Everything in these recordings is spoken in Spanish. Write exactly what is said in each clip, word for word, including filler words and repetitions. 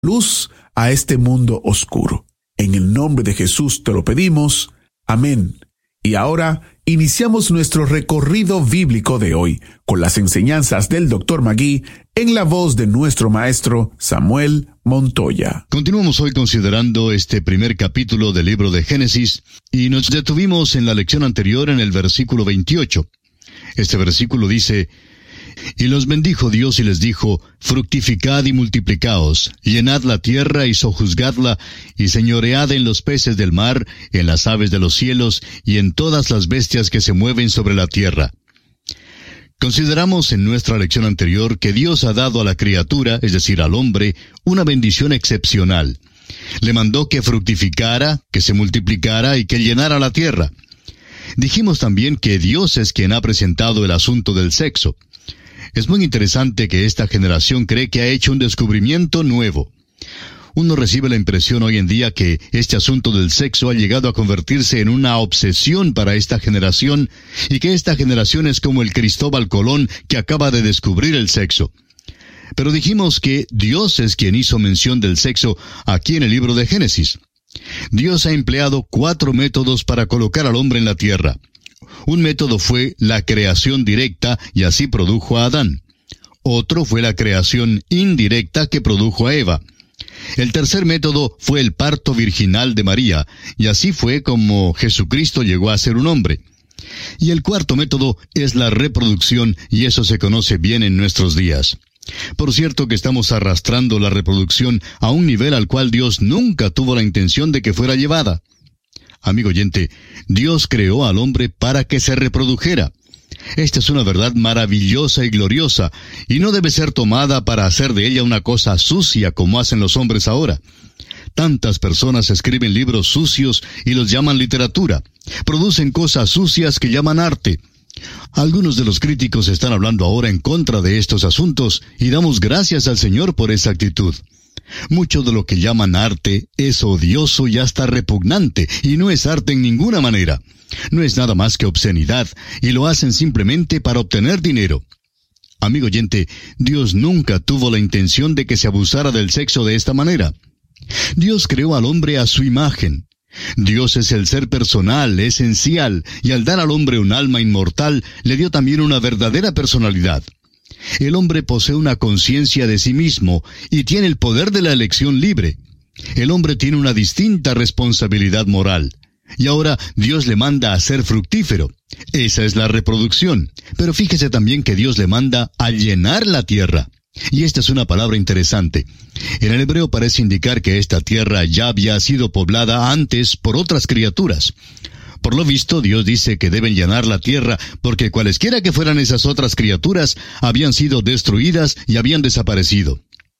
luz a este mundo oscuro. En el nombre de Jesús te lo pedimos. Amén. Y ahora iniciamos nuestro recorrido bíblico de hoy con las enseñanzas del doctor Magui en la voz de nuestro maestro Samuel Montoya. Continuamos hoy considerando este primer capítulo del libro de Génesis y nos detuvimos en la lección anterior en el versículo veintiocho. Este versículo dice: Y los bendijo Dios y les dijo: Fructificad y multiplicaos, llenad la tierra y sojuzgadla, y señoread en los peces del mar, en las aves de los cielos, y en todas las bestias que se mueven sobre la tierra. Consideramos en nuestra lección anterior que Dios ha dado a la criatura, es decir, al hombre, una bendición excepcional. Le mandó que fructificara, que se multiplicara y que llenara la tierra. Dijimos también que Dios es quien ha presentado el asunto del sexo. Es muy interesante que esta generación cree que ha hecho un descubrimiento nuevo. Uno recibe la impresión hoy en día que este asunto del sexo ha llegado a convertirse en una obsesión para esta generación y que esta generación es como el Cristóbal Colón que acaba de descubrir el sexo. Pero dijimos que Dios es quien hizo mención del sexo aquí en el libro de Génesis. Dios ha empleado cuatro métodos para colocar al hombre en la tierra. Un método fue la creación directa y así produjo a Adán. Otro fue la creación indirecta que produjo a Eva. El tercer método fue el parto virginal de María, y así fue como Jesucristo llegó a ser un hombre. Y el cuarto método es la reproducción, y eso se conoce bien en nuestros días. Por cierto que estamos arrastrando la reproducción a un nivel al cual Dios nunca tuvo la intención de que fuera llevada. Amigo oyente, Dios creó al hombre para que se reprodujera. Esta es una verdad maravillosa y gloriosa, y no debe ser tomada para hacer de ella una cosa sucia como hacen los hombres ahora. Tantas personas escriben libros sucios y los llaman literatura. Producen cosas sucias que llaman arte. Algunos de los críticos están hablando ahora en contra de estos asuntos, y damos gracias al Señor por esa actitud. Mucho de lo que llaman arte es odioso y hasta repugnante, y no es arte en ninguna manera. No es nada más que obscenidad, y lo hacen simplemente para obtener dinero. Amigo oyente, Dios nunca tuvo la intención de que se abusara del sexo de esta manera. Dios creó al hombre a su imagen. Dios es el ser personal, esencial, y al dar al hombre un alma inmortal, le dio también una verdadera personalidad. El hombre posee una conciencia de sí mismo y tiene el poder de la elección libre. El hombre tiene una distinta responsabilidad moral. Y ahora Dios le manda a ser fructífero. Esa es la reproducción. Pero fíjese también que Dios le manda a llenar la tierra. Y esta es una palabra interesante. En el hebreo parece indicar que esta tierra ya había sido poblada antes por otras criaturas. Por lo visto, Dios dice que deben llenar la tierra, porque cualesquiera que fueran esas otras criaturas, habían sido destruidas y habían desaparecido.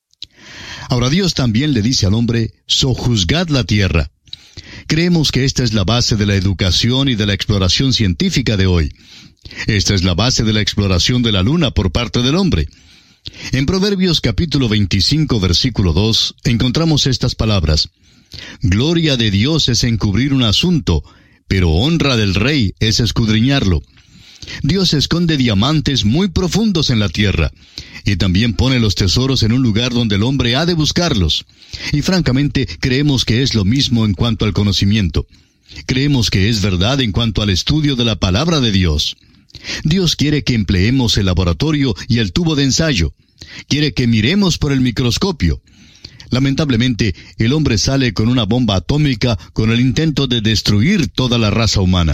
Ahora Dios también le dice al hombre: sojuzgad la tierra. Creemos que esta es la base de la educación y de la exploración científica de hoy. Esta es la base de la exploración de la luna por parte del hombre. En Proverbios capítulo veinticinco, versículo dos, encontramos estas palabras: Gloria de Dios es encubrir un asunto, pero honra del rey es escudriñarlo. Dios esconde diamantes muy profundos en la tierra, y también pone los tesoros en un lugar donde el hombre ha de buscarlos. Y francamente, creemos que es lo mismo en cuanto al conocimiento. Creemos que es verdad en cuanto al estudio de la palabra de Dios. Dios quiere que empleemos el laboratorio y el tubo de ensayo. Quiere que miremos por el microscopio. Lamentablemente, el hombre sale con una bomba atómica con el intento de destruir toda la raza humana.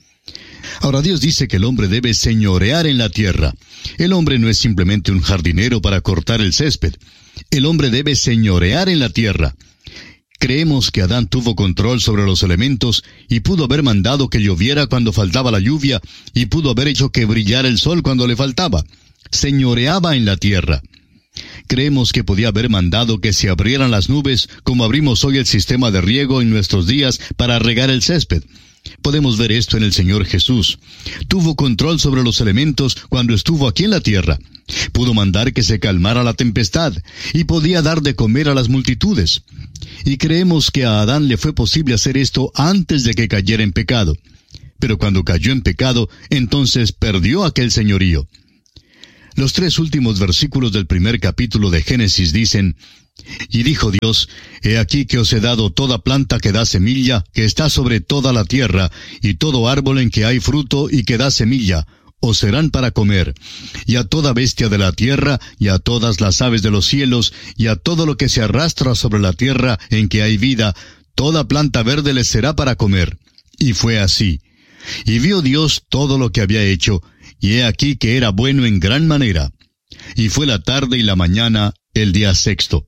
Ahora Dios dice que el hombre debe señorear en la tierra. El hombre no es simplemente un jardinero para cortar el césped. El hombre debe señorear en la tierra. Creemos que Adán tuvo control sobre los elementos y pudo haber mandado que lloviera cuando faltaba la lluvia y pudo haber hecho que brillara el sol cuando le faltaba. Señoreaba en la tierra. Creemos que podía haber mandado que se abrieran las nubes, como abrimos hoy el sistema de riego en nuestros días para regar el césped. Podemos ver esto en el Señor Jesús. Tuvo control sobre los elementos cuando estuvo aquí en la tierra. Pudo mandar que se calmara la tempestad, y podía dar de comer a las multitudes. Y creemos que a Adán le fue posible hacer esto antes de que cayera en pecado. Pero cuando cayó en pecado, entonces perdió aquel señorío. Los tres últimos versículos del primer capítulo de Génesis dicen: Y dijo Dios, He aquí que os he dado toda planta que da semilla, que está sobre toda la tierra, y todo árbol en que hay fruto y que da semilla, os serán para comer, y a toda bestia de la tierra, y a todas las aves de los cielos, y a todo lo que se arrastra sobre la tierra en que hay vida, toda planta verde les será para comer. Y fue así. Y vio Dios todo lo que había hecho, y he aquí que era bueno en gran manera. Y fue la tarde y la mañana, el día sexto.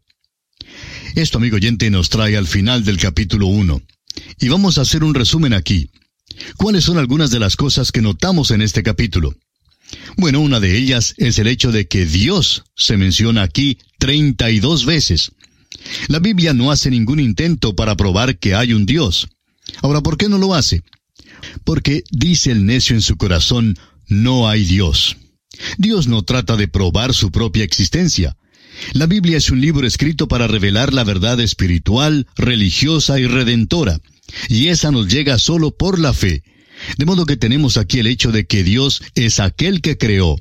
Esto, amigo oyente, nos trae al final del capítulo uno. Y vamos a hacer un resumen aquí. ¿Cuáles son algunas de las cosas que notamos en este capítulo? Bueno, una de ellas es el hecho de que Dios se menciona aquí treinta y dos veces. La Biblia no hace ningún intento para probar que hay un Dios. Ahora, ¿por qué no lo hace? Porque dice el necio en su corazón, no hay Dios. Dios no trata de probar su propia existencia. La Biblia es un libro escrito para revelar la verdad espiritual, religiosa y redentora. Y esa nos llega solo por la fe. De modo que tenemos aquí el hecho de que Dios es aquel que creó.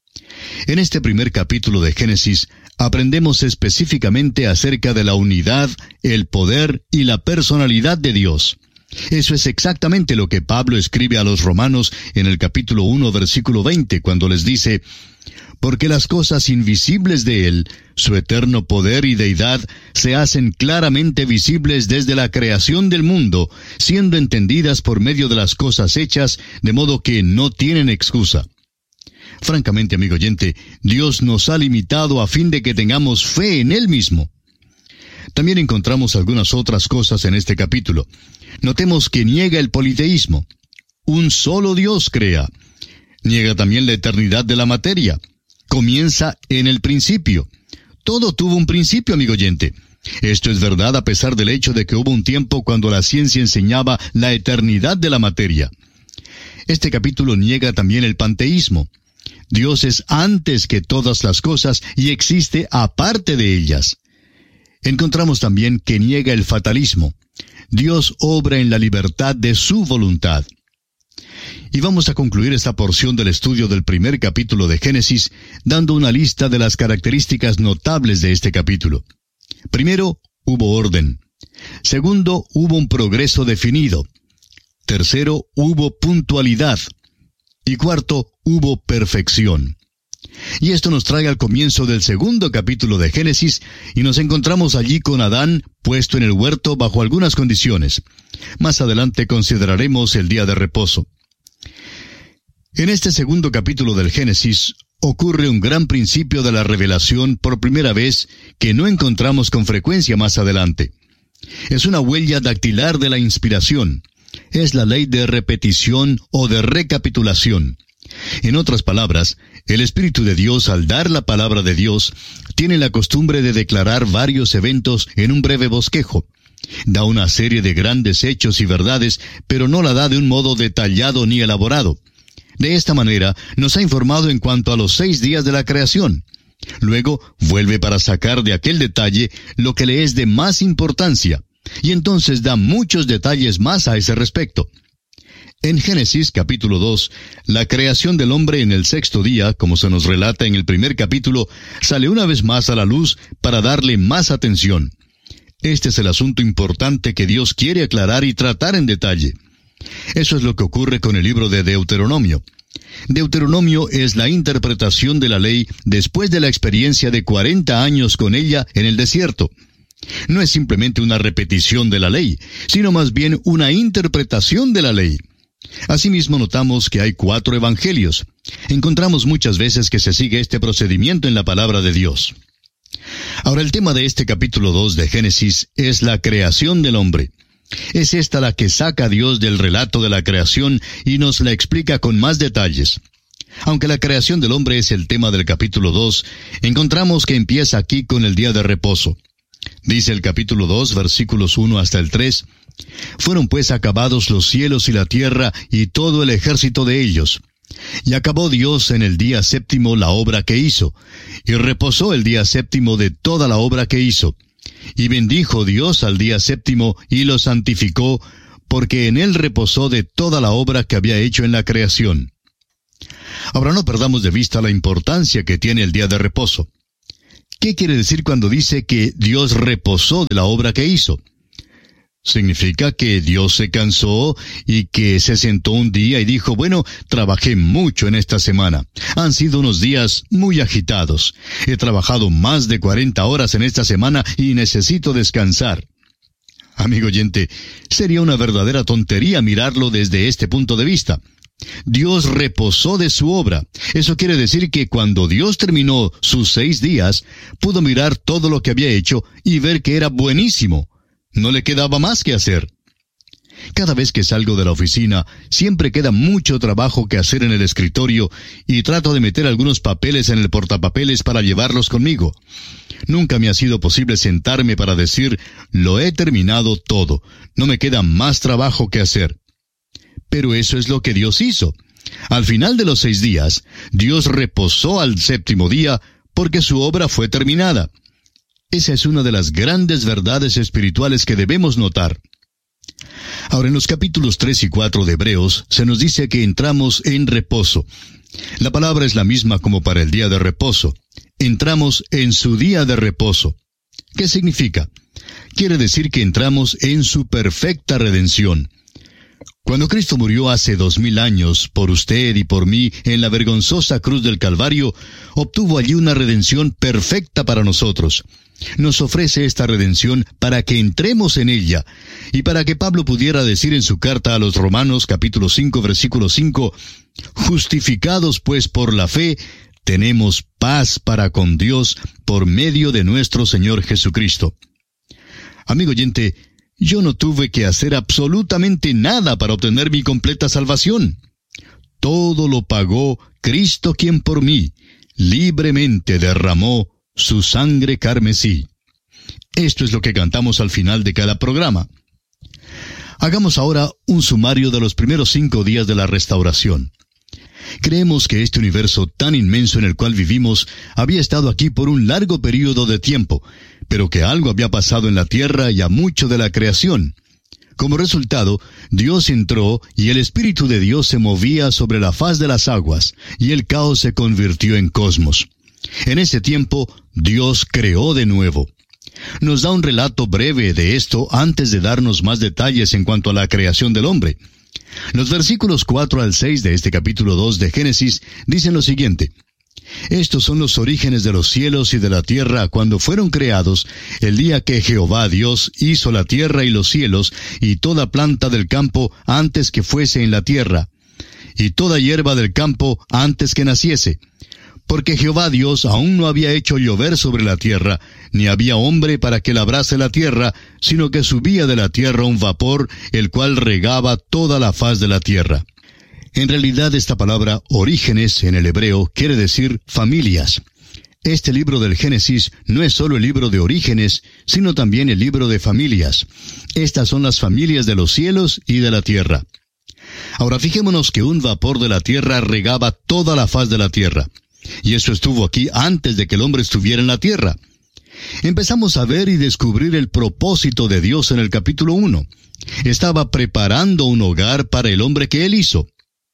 En este primer capítulo de Génesis, aprendemos específicamente acerca de la unidad, el poder y la personalidad de Dios. Eso es exactamente lo que Pablo escribe a los romanos en el capítulo uno, versículo veinte, cuando les dice, porque las cosas invisibles de Él, su eterno poder y deidad, se hacen claramente visibles desde la creación del mundo, siendo entendidas por medio de las cosas hechas, de modo que no tienen excusa. Francamente, amigo oyente, Dios nos ha limitado a fin de que tengamos fe en Él mismo. También encontramos algunas otras cosas en este capítulo. Notemos que niega el politeísmo. Un solo Dios crea. Niega también la eternidad de la materia. Comienza en el principio. Todo tuvo un principio, amigo oyente. Esto es verdad a pesar del hecho de que hubo un tiempo cuando la ciencia enseñaba la eternidad de la materia. Este capítulo niega también el panteísmo. Dios es antes que todas las cosas y existe aparte de ellas. Encontramos también que niega el fatalismo. Dios obra en la libertad de su voluntad. Y vamos a concluir esta porción del estudio del primer capítulo de Génesis, dando una lista de las características notables de este capítulo. Primero, hubo orden. Segundo, hubo un progreso definido. Tercero, hubo puntualidad. Y cuarto, hubo perfección. Y esto nos trae al comienzo del segundo capítulo de Génesis, y nos encontramos allí con Adán, puesto en el huerto bajo algunas condiciones. Más adelante consideraremos el día de reposo. En este segundo capítulo del Génesis, ocurre un gran principio de la revelación por primera vez que no encontramos con frecuencia más adelante. Es una huella dactilar de la inspiración. Es la ley de repetición o de recapitulación. En otras palabras, el Espíritu de Dios, al dar la palabra de Dios, tiene la costumbre de declarar varios eventos en un breve bosquejo. Da una serie de grandes hechos y verdades, pero no la da de un modo detallado ni elaborado. De esta manera, nos ha informado en cuanto a los seis días de la creación. Luego, vuelve para sacar de aquel detalle lo que le es de más importancia, y entonces da muchos detalles más a ese respecto. En Génesis capítulo dos, la creación del hombre en el sexto día, como se nos relata en el primer capítulo, sale una vez más a la luz para darle más atención. Este es el asunto importante que Dios quiere aclarar y tratar en detalle. Eso es lo que ocurre con el libro de Deuteronomio. Deuteronomio es la interpretación de la ley después de la experiencia de cuarenta años con ella en el desierto. No es simplemente una repetición de la ley, sino más bien una interpretación de la ley. Asimismo notamos que hay cuatro evangelios. Encontramos muchas veces que se sigue este procedimiento en la palabra de Dios. Ahora el tema de este capítulo dos de Génesis es la creación del hombre. Es esta la que saca a Dios del relato de la creación y nos la explica con más detalles. Aunque la creación del hombre es el tema del capítulo dos, encontramos que empieza aquí con el día de reposo. Dice el capítulo dos, versículos uno hasta el tres, «Fueron pues acabados los cielos y la tierra y todo el ejército de ellos. Y acabó Dios en el día séptimo la obra que hizo, y reposó el día séptimo de toda la obra que hizo. Y bendijo Dios al día séptimo y lo santificó, porque en él reposó de toda la obra que había hecho en la creación». Ahora no perdamos de vista la importancia que tiene el día de reposo. ¿Qué quiere decir cuando dice que Dios reposó de la obra que hizo? Significa que Dios se cansó y que se sentó un día y dijo, bueno, trabajé mucho en esta semana. Han sido unos días muy agitados. He trabajado más de cuarenta horas en esta semana y necesito descansar. Amigo oyente, sería una verdadera tontería mirarlo desde este punto de vista. Dios reposó de su obra. Eso quiere decir que cuando Dios terminó sus seis días, pudo mirar todo lo que había hecho y ver que era buenísimo. No le quedaba más que hacer. Cada vez que salgo de la oficina, siempre queda mucho trabajo que hacer en el escritorio y trato de meter algunos papeles en el portapapeles para llevarlos conmigo. Nunca me ha sido posible sentarme para decir, lo he terminado todo, no me queda más trabajo que hacer. Pero eso es lo que Dios hizo. Al final de los seis días, Dios reposó al séptimo día porque su obra fue terminada. Esa es una de las grandes verdades espirituales que debemos notar. Ahora, en los capítulos tres y cuatro de Hebreos, se nos dice que entramos en reposo. La palabra es la misma como para el día de reposo. Entramos en su día de reposo. ¿Qué significa? Quiere decir que entramos en su perfecta redención. Cuando Cristo murió hace dos mil años por usted y por mí en la vergonzosa cruz del Calvario, obtuvo allí una redención perfecta para nosotros. Nos ofrece esta redención para que entremos en ella, y para que Pablo pudiera decir en su carta a los Romanos capítulo cinco versículo cinco, justificados pues por la fe, tenemos paz para con Dios por medio de nuestro Señor Jesucristo. Amigo oyente, yo no tuve que hacer absolutamente nada para obtener mi completa salvación. Todo lo pagó Cristo quien por mí libremente derramó su sangre carmesí. Esto es lo que cantamos al final de cada programa. Hagamos ahora un sumario de los primeros cinco días de la restauración. Creemos que este universo tan inmenso en el cual vivimos había estado aquí por un largo período de tiempo, pero que algo había pasado en la tierra y a mucho de la creación. Como resultado, Dios entró y el Espíritu de Dios se movía sobre la faz de las aguas, y el caos se convirtió en cosmos. En ese tiempo, Dios creó de nuevo. Nos da un relato breve de esto antes de darnos más detalles en cuanto a la creación del hombre. Los versículos cuatro al seis de este capítulo dos de Génesis dicen lo siguiente. Estos son los orígenes de los cielos y de la tierra cuando fueron creados, el día que Jehová Dios hizo la tierra y los cielos, y toda planta del campo antes que fuese en la tierra, y toda hierba del campo antes que naciese. Porque Jehová Dios aún no había hecho llover sobre la tierra, ni había hombre para que labrase la tierra, sino que subía de la tierra un vapor, el cual regaba toda la faz de la tierra. En realidad esta palabra orígenes en el hebreo quiere decir familias. Este libro del Génesis no es solo el libro de orígenes, sino también el libro de familias. Estas son las familias de los cielos y de la tierra. Ahora fijémonos que un vapor de la tierra regaba toda la faz de la tierra. Y eso estuvo aquí antes de que el hombre estuviera en la tierra. Empezamos a ver y descubrir el propósito de Dios en el capítulo uno. Estaba preparando un hogar para el hombre que Él hizo.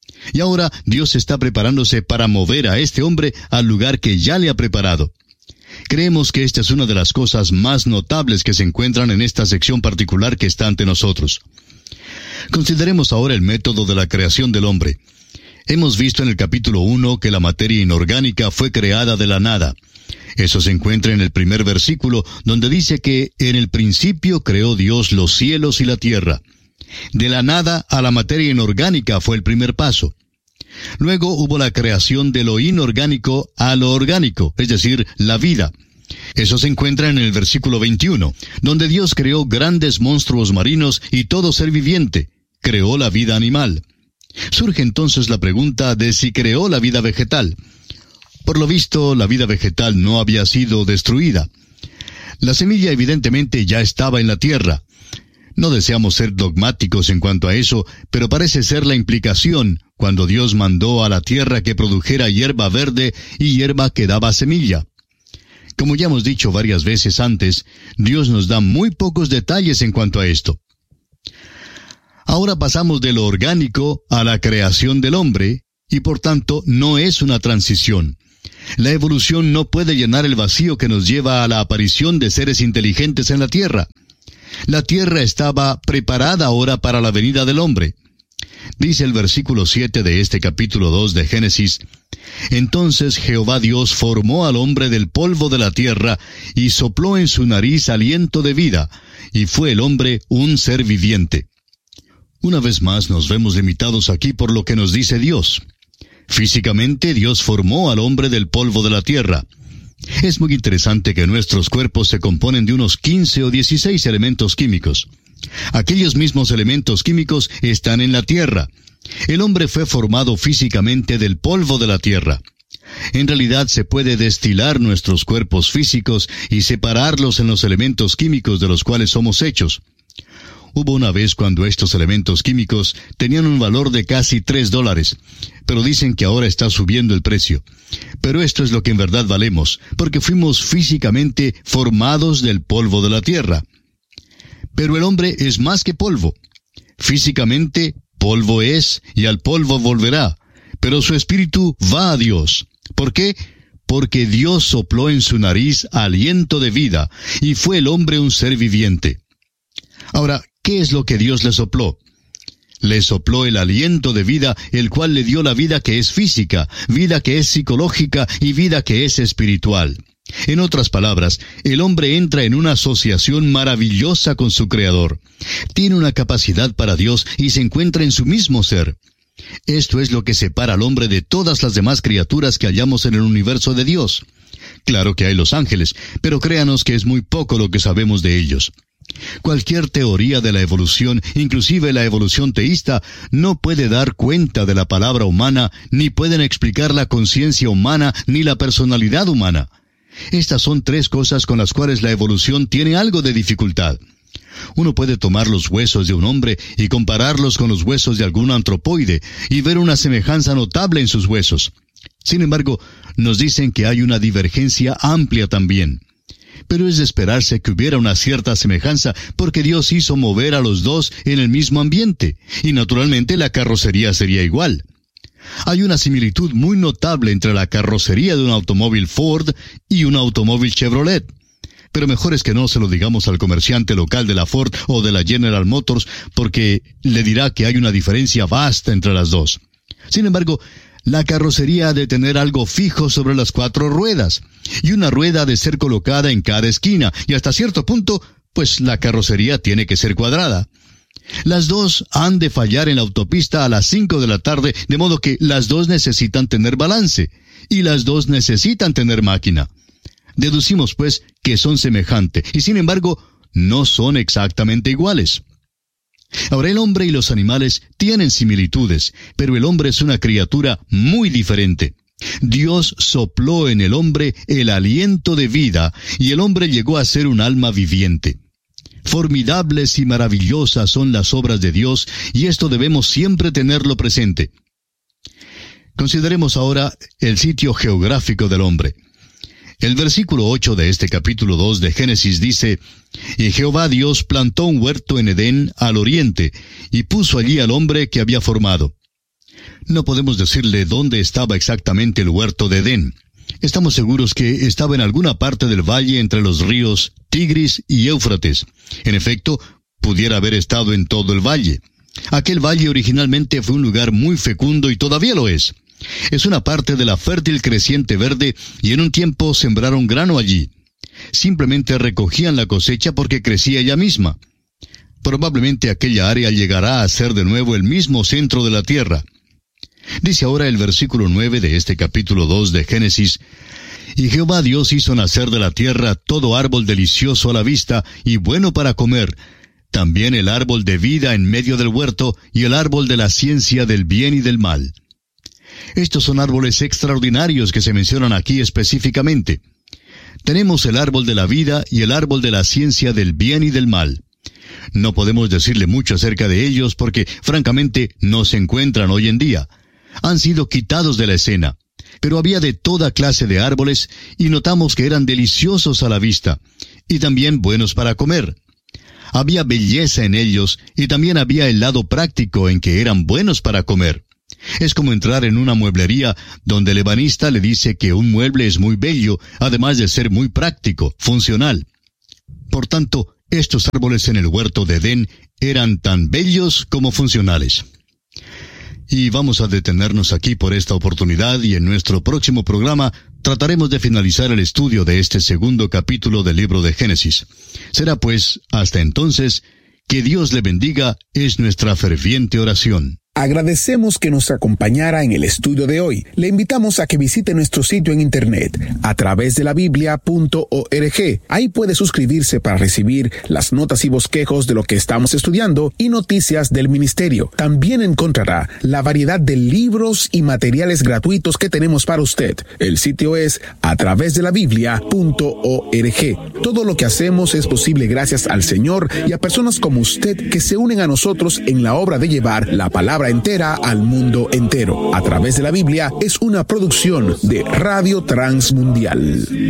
Y ahora Dios está preparándose para mover a este hombre al lugar que ya le ha preparado. Creemos que esta es una de las cosas más notables que se encuentran en esta sección particular que está ante nosotros. Consideremos ahora el método de la creación del hombre. Hemos visto en el capítulo uno que la materia inorgánica fue creada de la nada. Eso se encuentra en el primer versículo, donde dice que en el principio creó Dios los cielos y la tierra. De la nada a la materia inorgánica fue el primer paso. Luego hubo la creación de lo inorgánico a lo orgánico, es decir, la vida. Eso se encuentra en el versículo veintiuno, donde Dios creó grandes monstruos marinos y todo ser viviente. Creó la vida animal. Surge entonces la pregunta de si creó la vida vegetal. Por lo visto, la vida vegetal no había sido destruida. La semilla evidentemente ya estaba en la tierra. No deseamos ser dogmáticos en cuanto a eso, pero parece ser la implicación cuando Dios mandó a la tierra que produjera hierba verde y hierba que daba semilla. Como ya hemos dicho varias veces antes, Dios nos da muy pocos detalles en cuanto a esto. Ahora pasamos de lo orgánico a la creación del hombre, y por tanto no es una transición. La evolución no puede llenar el vacío que nos lleva a la aparición de seres inteligentes en la Tierra. La Tierra estaba preparada ahora para la venida del hombre. Dice el versículo siete de este capítulo dos de Génesis: Entonces Jehová Dios formó al hombre del polvo de la tierra, y sopló en su nariz aliento de vida, y fue el hombre un ser viviente. Una vez más nos vemos limitados aquí por lo que nos dice Dios. Físicamente Dios formó al hombre del polvo de la tierra. Es muy interesante que nuestros cuerpos se componen de unos quince o dieciséis elementos químicos. Aquellos mismos elementos químicos están en la tierra. El hombre fue formado físicamente del polvo de la tierra. En realidad se puede destilar nuestros cuerpos físicos y separarlos en los elementos químicos de los cuales somos hechos. Hubo una vez cuando estos elementos químicos tenían un valor de casi tres dólares, pero dicen que ahora está subiendo el precio. Pero esto es lo que en verdad valemos, porque fuimos físicamente formados del polvo de la tierra. Pero el hombre es más que polvo. Físicamente, polvo es, y al polvo volverá. Pero su espíritu va a Dios. ¿Por qué? Porque Dios sopló en su nariz aliento de vida, y fue el hombre un ser viviente. Ahora, ¿qué es lo que Dios le sopló? Le sopló el aliento de vida, el cual le dio la vida que es física, vida que es psicológica y vida que es espiritual. En otras palabras, el hombre entra en una asociación maravillosa con su Creador. Tiene una capacidad para Dios y se encuentra en su mismo ser. Esto es lo que separa al hombre de todas las demás criaturas que hallamos en el universo de Dios. Claro que hay los ángeles, pero créanos que es muy poco lo que sabemos de ellos. Cualquier teoría de la evolución, inclusive la evolución teísta, no puede dar cuenta de la palabra humana, ni pueden explicar la conciencia humana, ni la personalidad humana. Estas son tres cosas con las cuales la evolución tiene algo de dificultad. Uno puede tomar los huesos de un hombre y compararlos con los huesos de algún antropoide y ver una semejanza notable en sus huesos. Sin embargo, nos dicen que hay una divergencia amplia también. Pero es de esperarse que hubiera una cierta semejanza porque Dios hizo mover a los dos en el mismo ambiente, y naturalmente la carrocería sería igual. Hay una similitud muy notable entre la carrocería de un automóvil Ford y un automóvil Chevrolet. Pero mejor es que no se lo digamos al comerciante local de la Ford o de la General Motors, porque le dirá que hay una diferencia vasta entre las dos. Sin embargo, la carrocería ha de tener algo fijo sobre las cuatro ruedas, y una rueda ha de ser colocada en cada esquina, y hasta cierto punto, pues la carrocería tiene que ser cuadrada. Las dos han de fallar en la autopista a las cinco de la tarde, de modo que las dos necesitan tener balance, y las dos necesitan tener máquina. Deducimos, pues, que son semejantes, y sin embargo, no son exactamente iguales. Ahora, el hombre y los animales tienen similitudes, pero el hombre es una criatura muy diferente. Dios sopló en el hombre el aliento de vida, y el hombre llegó a ser un alma viviente. Formidables y maravillosas son las obras de Dios, y esto debemos siempre tenerlo presente. Consideremos ahora el sitio geográfico del hombre. El versículo ocho de este capítulo dos de Génesis dice: Y Jehová Dios plantó un huerto en Edén al oriente, y puso allí al hombre que había formado. No podemos decirle dónde estaba exactamente el huerto de Edén. Estamos seguros que estaba en alguna parte del valle entre los ríos Tigris y Éufrates. En efecto, pudiera haber estado en todo el valle. Aquel valle originalmente fue un lugar muy fecundo y todavía lo es. Es una parte de la fértil creciente verde, y en un tiempo sembraron grano allí. Simplemente recogían la cosecha porque crecía ella misma. Probablemente aquella área llegará a ser de nuevo el mismo centro de la tierra. Dice ahora el versículo nueve de este capítulo dos de Génesis: Y Jehová Dios hizo nacer de la tierra todo árbol delicioso a la vista y bueno para comer, también el árbol de vida en medio del huerto y el árbol de la ciencia del bien y del mal. Estos son árboles extraordinarios que se mencionan aquí específicamente. Tenemos el árbol de la vida y el árbol de la ciencia del bien y del mal. No podemos decirle mucho acerca de ellos porque, francamente, no se encuentran hoy en día. Han sido quitados de la escena. Pero había de toda clase de árboles y notamos que eran deliciosos a la vista y también buenos para comer. Había belleza en ellos y también había el lado práctico en que eran buenos para comer. Es como entrar en una mueblería donde el ebanista le dice que un mueble es muy bello, además de ser muy práctico, funcional. Por tanto, estos árboles en el huerto de Edén eran tan bellos como funcionales. Y vamos a detenernos aquí por esta oportunidad, y en nuestro próximo programa trataremos de finalizar el estudio de este segundo capítulo del libro de Génesis. Será pues, hasta entonces, que Dios le bendiga, es nuestra ferviente oración. Agradecemos que nos acompañara en el estudio de hoy. Le invitamos a que visite nuestro sitio en internet a través de la biblia punto org. Ahí puede suscribirse para recibir las notas y bosquejos de lo que estamos estudiando y noticias del ministerio. También encontrará la variedad de libros y materiales gratuitos que tenemos para usted. El sitio es a través de la biblia punto org. Todo lo que hacemos es posible gracias al Señor y a personas como usted que se unen a nosotros en la obra de llevar la palabra entera al mundo entero. A través de la Biblia es una producción de Radio Transmundial.